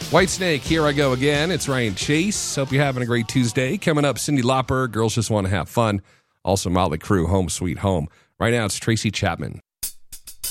Whitesnake, here I go again. It's Ryan Chase. Hope you're having a great Tuesday. Coming up, Cyndi Lauper, Girls Just Want to Have Fun. Also, Motley Crue, Home Sweet Home. Right now, it's Tracy Chapman.